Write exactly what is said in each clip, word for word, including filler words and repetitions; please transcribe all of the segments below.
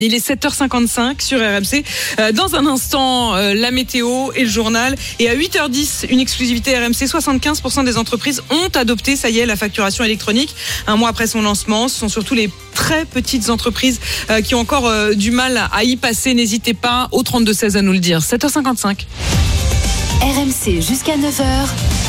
Il est sept heures cinquante-cinq sur R M C. Euh, dans un instant, euh, la météo et le journal. Et à huit heures dix, une exclusivité R M C. soixante-quinze pour cent des entreprises ont adopté, ça y est, la facturation électronique. Un mois après son lancement, ce sont surtout les très petites entreprises euh, qui ont encore euh, du mal à y passer. N'hésitez pas au trente-deux seize à nous le dire. sept heures cinquante-cinq. R M C jusqu'à neuf heures.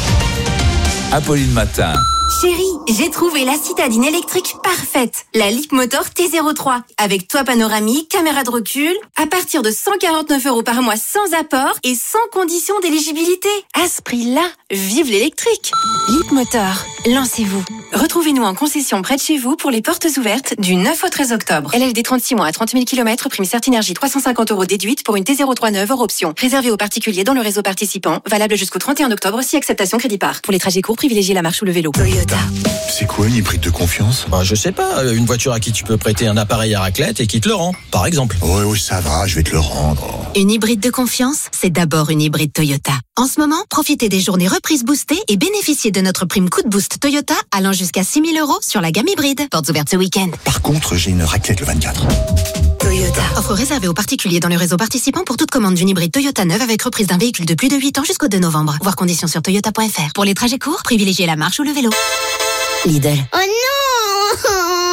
Apolline Matin. Chérie, j'ai trouvé la citadine électrique parfaite. La Leapmotor T zéro trois. Avec toit panoramique, caméra de recul. À partir de cent quarante-neuf euros par mois sans apport et sans condition d'éligibilité. À ce prix-là, vive l'électrique. Leapmotor, lancez-vous. Retrouvez-nous en concession près de chez vous pour les portes ouvertes du neuf au treize octobre. L L D trente-six mois à trente mille kilomètres, prime Certinergie trois cent cinquante euros déduite pour une T zéro trois neuve hors option. Réservé aux particuliers dans le réseau participant. Valable jusqu'au trente et un octobre si acceptation crédit par. Pour les trajets courts, privilégiez la marche ou le vélo. Toyota. C'est quoi une hybride de confiance ? Bah, je sais pas, une voiture à qui tu peux prêter un appareil à raclette et qui te le rend, par exemple. Oui, oui, ça va, je vais te le rendre. Une hybride de confiance, c'est d'abord une hybride Toyota. En ce moment, profitez des journées reprises boostées et bénéficiez de notre prime coup de boost Toyota allant jusqu'à six mille euros sur la gamme hybride. Portes ouvertes ce week-end. Par contre, j'ai une raclette le vingt-quatre. Toyota. Offre réservée aux particuliers dans le réseau participant pour toute commande d'une hybride Toyota neuve avec reprise d'un véhicule de plus de huit ans jusqu'au deux novembre. Voir conditions sur toyota point f r. Pour les trajets courts, privilégiez la marche ou le vélo. Lidl. Oh non!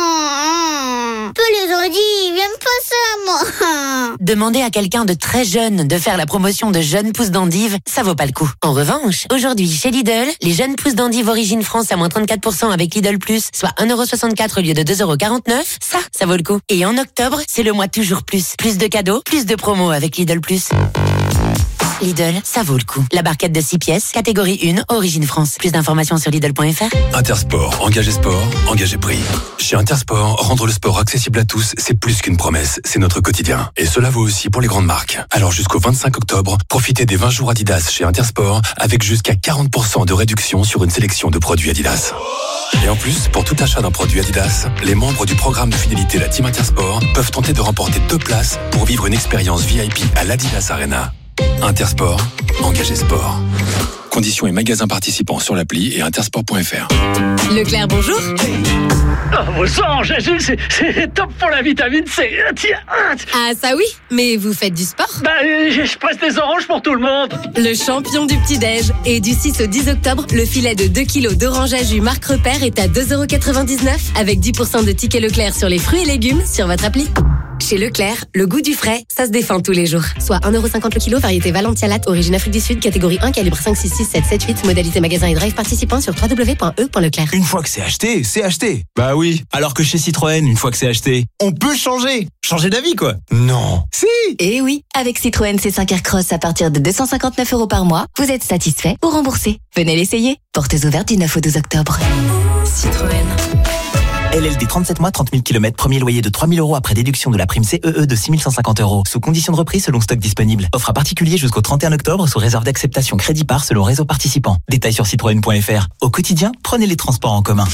Peu les ondits, ils viennent pas ça, moi. Demander à quelqu'un de très jeune de faire la promotion de jeunes pousses d'endives, ça vaut pas le coup. En revanche, aujourd'hui, chez Lidl, les jeunes pousses d'endives origine France à moins trente-quatre pour cent avec Lidl Plus, soit un euro soixante-quatre au lieu de deux euros quarante-neuf, ça, ça vaut le coup. Et en octobre, c'est le mois toujours plus. Plus de cadeaux, plus de promos avec Lidl Plus. Lidl, ça vaut le coup. La barquette de six pièces, catégorie un, origine France. Plus d'informations sur Lidl point f r. Intersport, engagé sport, engagé prix. Chez Intersport, rendre le sport accessible à tous, c'est plus qu'une promesse, c'est notre quotidien. Et cela vaut aussi pour les grandes marques. Alors jusqu'au vingt-cinq octobre, profitez des vingt jours Adidas chez Intersport avec jusqu'à quarante pour cent de réduction sur une sélection de produits Adidas. Et en plus, pour tout achat d'un produit Adidas, les membres du programme de fidélité La Team Intersport peuvent tenter de remporter deux places pour vivre une expérience V I P à l'Adidas Arena. Intersport, engagé sport. Conditions et magasins participants sur l'appli et intersport point f r. Leclerc, bonjour. Oh, vos sang, Jésus, c'est, c'est top pour la vitamine C. Tiens. Ah, ça oui, mais vous faites du sport ? Bah, je, je presse des oranges pour tout le monde. Le champion du petit-déj. Et du six au dix octobre, le filet de deux kilos d'orange à jus Marc Repère est à deux euros quatre-vingt-dix-neuf avec dix pour cent de tickets Leclerc sur les fruits et légumes sur votre appli. Chez Leclerc, le goût du frais, ça se défend tous les jours. Soit un euro cinquante le kilo, variété Valentia Latte, origine Afrique du Sud, catégorie un, calibre cinq, six, six, sept, sept, huit, modalité magasin et drive participant sur w w w point e point leclerc. Une fois que c'est acheté, c'est acheté. Bah oui, alors que chez Citroën, une fois que c'est acheté, on peut changer. Changer d'avis, quoi. Non. Si. Eh oui, avec Citroën C cinq Aircross à partir de deux cent cinquante-neuf euros par mois, vous êtes satisfait ou remboursé. Venez l'essayer. Portes ouvertes du neuf au douze octobre. Citroën. L L D trente-sept mois, trente mille kilomètres, premier loyer de trois mille euros après déduction de la prime C E E de six mille cent cinquante euros. Sous condition de reprise selon stock disponible. Offre à particulier jusqu'au trente et un octobre sous réserve d'acceptation crédit par selon réseau participant. Détails sur citroën point f r. Au quotidien, prenez les transports en commun.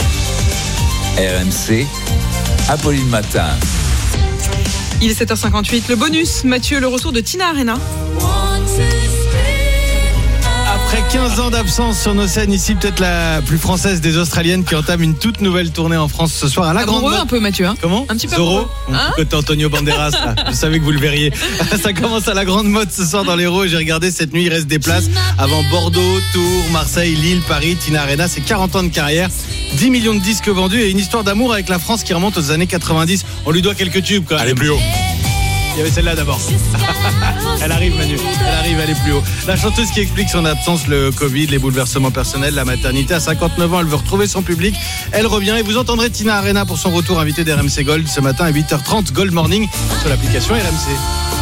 R M C, Apolline Matin. Il est sept heures cinquante-huit. Le bonus, Mathieu, le retour de Tina Arena. Après quinze ans d'absence sur nos scènes ici, peut-être la plus française des Australiennes qui entame une toute nouvelle tournée en France ce soir à la amoureux grande mode. Un peu, Mathieu. Hein. Comment Un petit peu Zorro, amoureux. mon Hein petit côté Antonio Banderas, là. Je savais que vous le verriez. Ça commence à la grande mode ce soir dans l'Hérault. J'ai regardé cette nuit, il reste des places avant Bordeaux, Tours, Marseille, Lille, Paris. Tina Arena, c'est quarante ans de carrière, dix millions de disques vendus et une histoire d'amour avec la France qui remonte aux années quatre-vingt-dix. On lui doit quelques tubes quand même. Allez, plus haut. Il y avait celle-là d'abord. Elle arrive, Manu. Elle arrive, elle est plus haut. La chanteuse qui explique son absence, le Covid, les bouleversements personnels, la maternité. À cinquante-neuf ans, elle veut retrouver son public. Elle revient et vous entendrez Tina Arena pour son retour invité d'R M C Gold ce matin à huit heures trente, Gold Morning sur l'application R M C.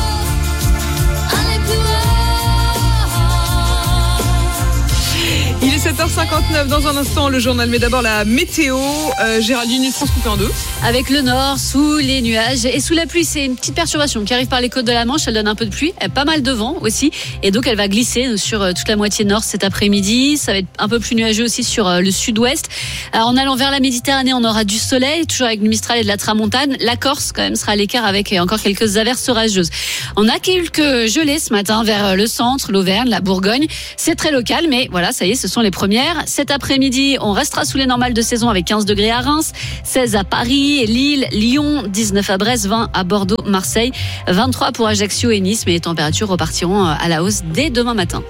Il est sept heures cinquante-neuf. Dans un instant, le journal. Mais d'abord, la météo. Euh, Géraldine, une France coupée en deux. Avec le nord, sous les nuages et sous la pluie, c'est une petite perturbation qui arrive par les côtes de la Manche. Elle donne un peu de pluie, pas mal de vent aussi. Et donc, elle va glisser sur toute la moitié nord cet après-midi. Ça va être un peu plus nuageux aussi sur le sud-ouest. Alors, en allant vers la Méditerranée, on aura du soleil, toujours avec du Mistral et de la Tramontane. La Corse, quand même, sera à l'écart avec encore quelques averses orageuses. On a quelques gelées ce matin vers le centre, l'Auvergne, la Bourgogne. C'est très local, mais voilà, ça y est, ce sont les les premières. Cet après-midi, on restera sous les normales de saison avec quinze degrés à Reims, seize à Paris, Lille, Lyon, dix-neuf à Brest, vingt à Bordeaux, Marseille, vingt-trois pour Ajaccio et Nice. Mais les températures repartiront à la hausse dès demain matin.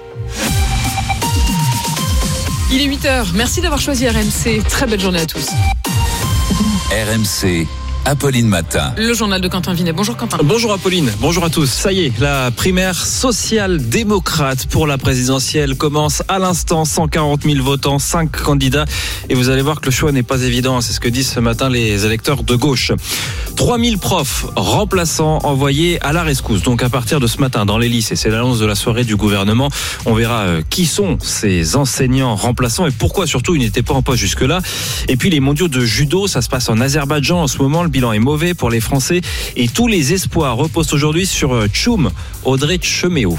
Il est huit heures. Merci d'avoir choisi R M C. Très belle journée à tous. R M C. Apolline Matin. Le journal de Quentin Vinet. Bonjour Quentin. Bonjour Apolline, bonjour à tous. Ça y est, la primaire social-démocrate pour la présidentielle commence à l'instant. cent quarante mille votants, cinq candidats. Et vous allez voir que le choix n'est pas évident. C'est ce que disent ce matin les électeurs de gauche. trois mille profs remplaçants envoyés à la rescousse. Donc à partir de ce matin dans les lycées, c'est l'annonce de la soirée du gouvernement. On verra qui sont ces enseignants remplaçants et pourquoi surtout ils n'étaient pas en poste jusque-là. Et puis les mondiaux de judo, ça se passe en Azerbaïdjan en ce moment. Le bilan est mauvais pour les Français et tous les espoirs reposent aujourd'hui sur Tchoum, Audrey Cheméo.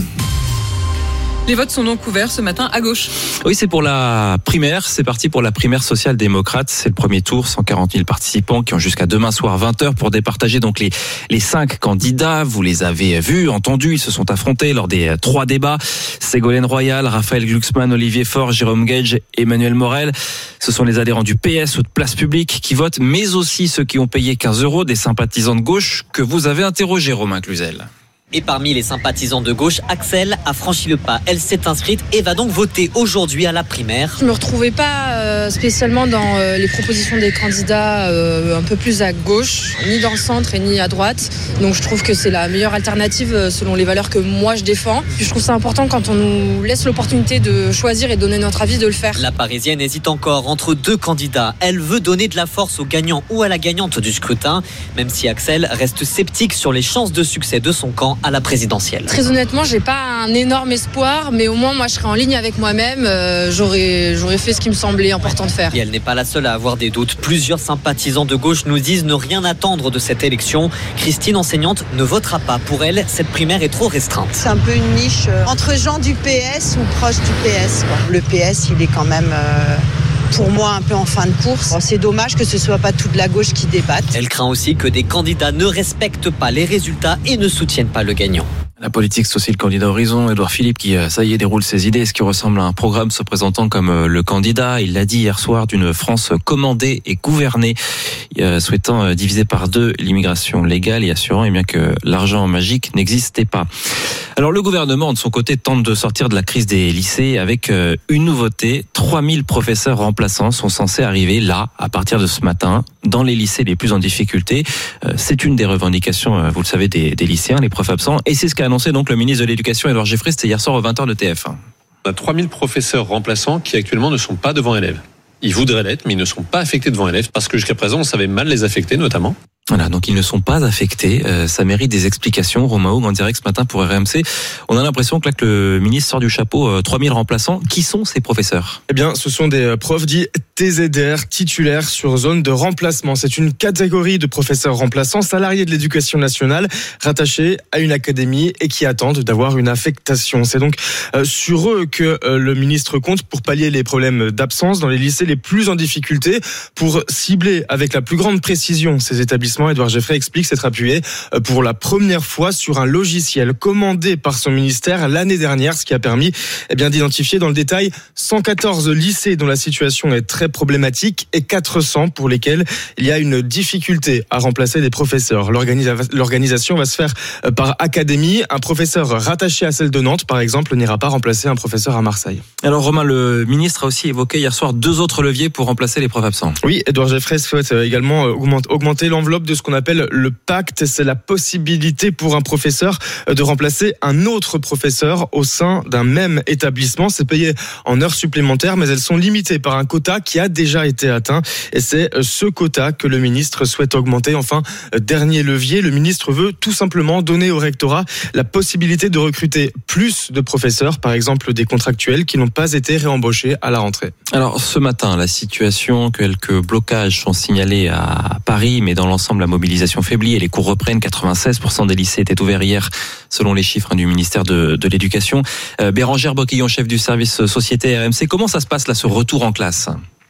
Les votes sont donc ouverts ce matin à gauche. Oui, c'est pour la primaire. C'est parti pour la primaire social-démocrate. C'est le premier tour. cent quarante mille participants qui ont jusqu'à demain soir vingt heures pour départager donc les, les cinq candidats. Vous les avez vus, entendus. Ils se sont affrontés lors des trois débats. Ségolène Royal, Raphaël Glucksmann, Olivier Faure, Jérôme Gage, Emmanuel Morel. Ce sont les adhérents du P S ou de Place Publique qui votent, mais aussi ceux qui ont payé quinze euros, des sympathisants de gauche que vous avez interrogés, Romain Cluzel. Et parmi les sympathisants de gauche, Axel a franchi le pas. Elle s'est inscrite et va donc voter aujourd'hui à la primaire. Je me retrouvais pas euh, spécialement dans euh, les propositions des candidats euh, un peu plus à gauche, ni dans le centre et ni à droite. Donc je trouve que c'est la meilleure alternative euh, selon les valeurs que moi je défends. Puis je trouve ça important quand on nous laisse l'opportunité de choisir et de donner notre avis de le faire. La Parisienne hésite encore entre deux candidats. Elle veut donner de la force au gagnant ou à la gagnante du scrutin, même si Axel reste sceptique sur les chances de succès de son camp à la présidentielle. Très honnêtement, j'ai pas un énorme espoir, mais au moins moi je serai en ligne avec moi-même, euh, j'aurais, j'aurais fait ce qui me semblait important de faire. Et elle n'est pas la seule à avoir des doutes. Plusieurs sympathisants de gauche nous disent ne rien attendre de cette élection. Christine, enseignante, ne votera pas. Pour elle, cette primaire est trop restreinte. C'est un peu une niche euh, entre gens du P S ou proches du P S, quoi. Le P S, il est quand même... Euh pour moi un peu en fin de course. C'est dommage que ce soit pas toute la gauche qui débatte. Elle craint aussi que des candidats ne respectent pas les résultats et ne soutiennent pas le gagnant. La politique, c'est aussi le candidat Horizon, Édouard Philippe, qui, ça y est, déroule ses idées, ce qui ressemble à un programme se présentant comme le candidat. Il l'a dit hier soir, d'une France commandée et gouvernée, souhaitant diviser par deux l'immigration légale et assurant eh bien, que l'argent magique n'existait pas. Alors le gouvernement, de son côté, tente de sortir de la crise des lycées avec une nouveauté. trois mille professeurs remplaçants sont censés arriver là, à partir de ce matin, dans les lycées les plus en difficulté. C'est une des revendications, vous le savez, des, des lycéens, les profs absents. Et c'est ce qu'a annoncé donc le ministre de l'Éducation, Édouard Geoffroy, c'était hier soir aux vingt heures de T F un. On a trois mille professeurs remplaçants qui actuellement ne sont pas devant élèves. Ils voudraient l'être, mais ils ne sont pas affectés devant élèves parce que jusqu'à présent, on savait mal les affecter notamment. Voilà, donc ils ne sont pas affectés. Euh, ça mérite des explications. Romain Haug en direct ce matin pour R M C. On a l'impression que là que le ministre sort du chapeau euh, trois mille remplaçants. Qui sont ces professeurs ? Eh bien, ce sont des profs dits T Z R, titulaires sur zone de remplacement. C'est une catégorie de professeurs remplaçants, salariés de l'éducation nationale, rattachés à une académie et qui attendent d'avoir une affectation. C'est donc euh, sur eux que euh, le ministre compte pour pallier les problèmes d'absence dans les lycées les plus en difficulté, pour cibler avec la plus grande précision ces établissements. Édouard Geoffroy explique s'être appuyé pour la première fois sur un logiciel commandé par son ministère l'année dernière, ce qui a permis eh bien, d'identifier dans le détail cent quatorze lycées dont la situation est très problématique et quatre cents pour lesquels il y a une difficulté à remplacer des professeurs. L'organisa- l'organisation va se faire par académie. Un professeur rattaché à celle de Nantes, par exemple, n'ira pas remplacer un professeur à Marseille. Alors Romain, le ministre a aussi évoqué hier soir deux autres leviers pour remplacer les profs absents. Oui, Édouard Geoffroy souhaite également augmenter l'enveloppe de ce qu'on appelle le pacte. C'est la possibilité pour un professeur de remplacer un autre professeur au sein d'un même établissement. C'est payé en heures supplémentaires, mais elles sont limitées par un quota qui a déjà été atteint. Et c'est ce quota que le ministre souhaite augmenter. Enfin, dernier levier, le ministre veut tout simplement donner au rectorat la possibilité de recruter plus de professeurs, par exemple des contractuels qui n'ont pas été réembauchés à la rentrée. Alors ce matin, la situation, quelques blocages sont signalés à Paris, mais dans l'ensemble, la mobilisation faiblit et les cours reprennent. quatre-vingt-seize pour cent des lycées étaient ouverts hier, selon les chiffres du ministère de, de l'Éducation. Euh, Bérangère Boquillon, chef du service société R M C, comment ça se passe là, ce retour en classe ?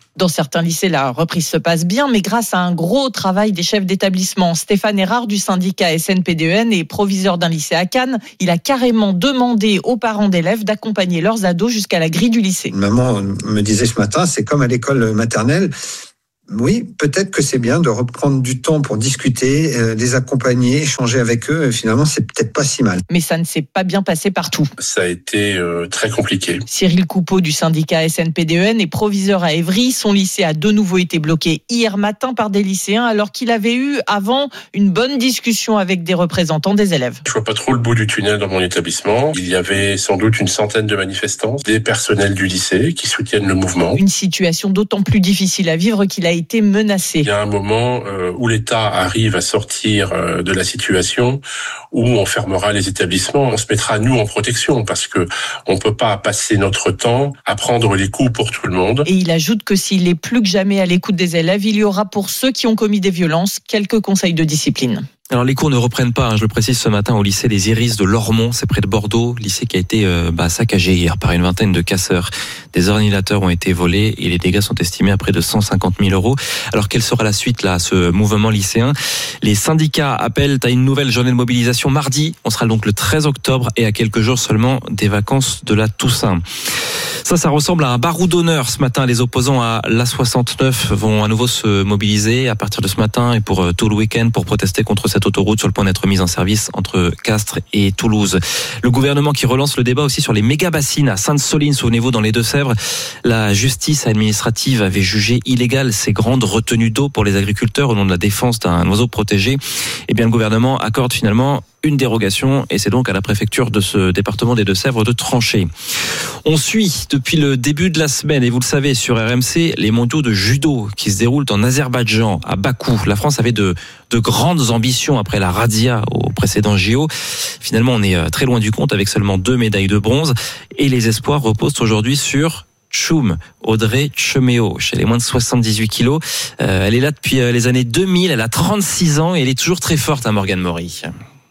Dans certains lycées, la reprise se passe bien, mais grâce à un gros travail des chefs d'établissement. Stéphane Erard du syndicat S N P D E N est proviseur d'un lycée à Cannes. Il a carrément demandé aux parents d'élèves d'accompagner leurs ados jusqu'à la grille du lycée. Maman me disait ce matin, c'est comme à l'école maternelle. Oui, peut-être que c'est bien de reprendre du temps pour discuter, euh, les accompagner, échanger avec eux. Et finalement, c'est peut-être pas si mal. Mais ça ne s'est pas bien passé partout. Ça a été euh, très compliqué. Cyril Coupeau du syndicat S N P D E N est proviseur à Évry. Son lycée a de nouveau été bloqué hier matin par des lycéens alors qu'il avait eu avant une bonne discussion avec des représentants des élèves. Je vois pas trop le bout du tunnel dans mon établissement. Il y avait sans doute une centaine de manifestants, des personnels du lycée qui soutiennent le mouvement. Une situation d'autant plus difficile à vivre qu'il a été menacé. Il y a un moment euh, où l'État arrive à sortir euh, de la situation, où on fermera les établissements, on se mettra nous en protection parce que on peut pas passer notre temps à prendre les coups pour tout le monde. Et il ajoute que s'il est plus que jamais à l'écoute des élèves, il y aura pour ceux qui ont commis des violences quelques conseils de discipline. Alors les cours ne reprennent pas, hein, je le précise ce matin au lycée Les Iris de Lormont, c'est près de Bordeaux, lycée qui a été euh, bah, saccagé hier par une vingtaine de casseurs. Des ordinateurs ont été volés et les dégâts sont estimés à près de cent cinquante mille euros. Alors quelle sera la suite là à ce mouvement lycéen ? Les syndicats appellent à une nouvelle journée de mobilisation mardi, on sera donc le treize octobre et à quelques jours seulement des vacances de la Toussaint. Ça, ça ressemble à un barreau d'honneur ce matin. Les opposants à l'A soixante-neuf vont à nouveau se mobiliser à partir de ce matin et pour tout le week-end pour protester contre cette autoroute sur le point d'être mise en service entre Castres et Toulouse. Le gouvernement qui relance le débat aussi sur les méga-bassines à Sainte-Soline. Souvenez-vous, dans les Deux-Sèvres, la justice administrative avait jugé illégale ces grandes retenues d'eau pour les agriculteurs au nom de la défense d'un oiseau protégé. Eh bien, le gouvernement accorde finalement une dérogation et c'est donc à la préfecture de ce département des Deux-Sèvres de trancher. On suit depuis le début de la semaine, et vous le savez sur R M C, les mondiaux de judo qui se déroulent en Azerbaïdjan, à Bakou. La France avait de, de grandes ambitions après la razzia au précédent J O. Finalement, on est très loin du compte avec seulement deux médailles de bronze et les espoirs reposent aujourd'hui sur Tchoum, Audrey Tcheméo, chez les moins de soixante-dix-huit kilos. Euh, elle est là depuis les années deux mille, elle a trente-six ans et elle est toujours très forte à Morgane Maury.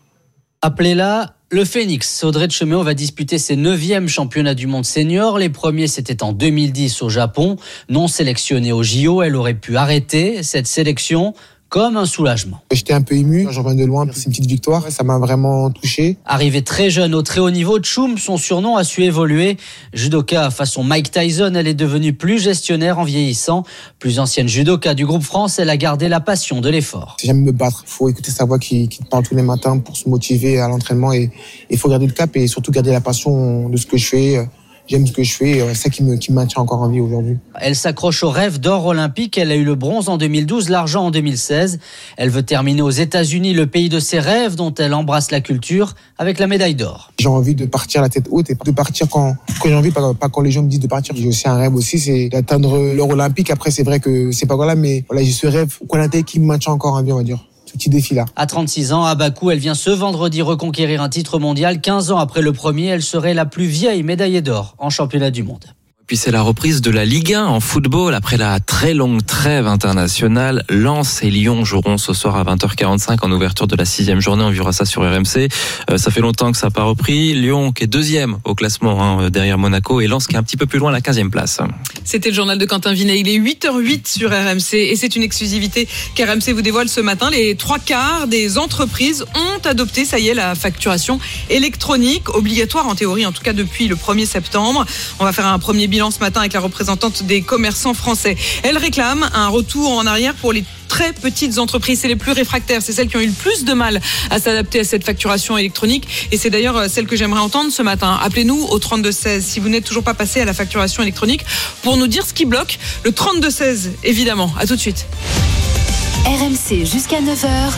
Appelez-la le Phénix. Audrey Tcheméo va disputer ses neuvièmes championnats du monde senior. Les premiers, c'était en deux mille dix au Japon. Non sélectionnée au J O, elle aurait pu arrêter cette sélection comme un soulagement. J'étais un peu ému, j'en viens de loin, c'est une petite victoire, ça m'a vraiment touché. Arrivée très jeune au très haut niveau, Tchoum, son surnom a su évoluer. Judoka façon Mike Tyson, elle est devenue plus gestionnaire en vieillissant. Plus ancienne judoka du groupe France, elle a gardé la passion de l'effort. J'aime me battre, il faut écouter sa voix qui, qui te parle tous les matins pour se motiver à l'entraînement et il faut garder le cap et surtout garder la passion de ce que je fais. J'aime ce que je fais, c'est ça qui me, qui me maintient encore en vie aujourd'hui. Elle s'accroche au rêve d'or olympique. Elle a eu le bronze en deux mille douze, l'argent en deux mille seize. Elle veut terminer aux États-Unis, le pays de ses rêves, dont elle embrasse la culture, avec la médaille d'or. J'ai envie de partir la tête haute et de partir quand, quand j'ai envie, pas, pas quand les gens me disent de partir. J'ai aussi un rêve aussi, c'est d'atteindre l'or olympique. Après, c'est vrai que c'est pas voilà, mais voilà, j'ai ce rêve olympique qui me maintient encore en vie, on va dire. Ce petit défi-là. À trente-six ans, à Bakou, elle vient ce vendredi reconquérir un titre mondial. quinze ans après le premier, elle serait la plus vieille médaillée d'or en championnat du monde. Puis c'est la reprise de la Ligue un en football après la très longue trêve internationale. Lens et Lyon joueront ce soir à vingt heures quarante-cinq en ouverture de la sixième journée. On verra ça sur R M C. Euh, ça fait longtemps que ça n'a pas repris. Lyon qui est deuxième au classement hein, derrière Monaco et Lens qui est un petit peu plus loin à la quinzième place. C'était le journal de Quentin Vinet. Il est huit heures huit sur R M C et c'est une exclusivité qu'R M C vous dévoile ce matin. Les trois quarts des entreprises ont adopté, ça y est, la facturation électronique obligatoire en théorie, en tout cas depuis le premier septembre. On va faire un premier bilan ce matin avec la représentante des commerçants français. Elle réclame un retour en arrière pour les très petites entreprises. C'est les plus réfractaires, c'est celles qui ont eu le plus de mal à s'adapter à cette facturation électronique et c'est d'ailleurs celle que j'aimerais entendre ce matin. Appelez-nous au trente-deux seize si vous n'êtes toujours pas passé à la facturation électronique pour nous dire ce qui bloque. Le trente-deux seize évidemment. À tout de suite. R M C jusqu'à neuf heures.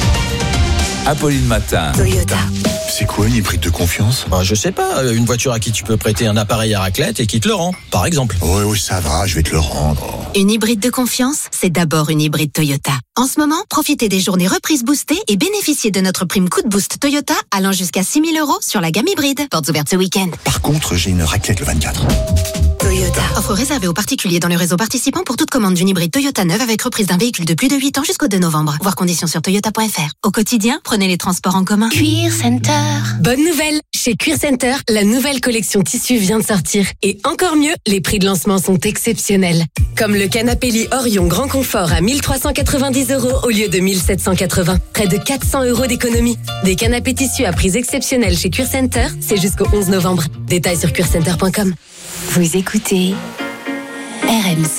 Apolline Matin. Toyota. C'est quoi une hybride de confiance? Bah, je sais pas, une voiture à qui tu peux prêter un appareil à raclette et qui te le rend, par exemple. Oui, oui, ça va, je vais te le rendre. Une hybride de confiance, c'est d'abord une hybride Toyota. En ce moment, profitez des journées reprises boostées et bénéficiez de notre prime coup de boost Toyota allant jusqu'à six mille euros sur la gamme hybride. Portes ouvertes ce week-end. Par contre, j'ai une raclette le vingt-quatre. Toyota. Offre réservée aux particuliers dans le réseau participant pour toute commande d'une hybride Toyota neuve avec reprise d'un véhicule de plus de huit ans jusqu'au deux novembre. Voir conditions sur toyota point f r. Au quotidien, prenez les transports en commun. Cuir Center. Bonne nouvelle, chez Cuir Center, la nouvelle collection tissu vient de sortir. Et encore mieux, les prix de lancement sont exceptionnels. Comme le canapé lit Orion Grand Confort à mille trois cent quatre-vingt-dix euros au lieu de mille sept cent quatre-vingts. Près de quatre cents euros d'économie. Des canapés tissus à prix exceptionnels chez Cuir Center, c'est jusqu'au onze novembre. Détails sur cuir center point com. Vous écoutez R M C.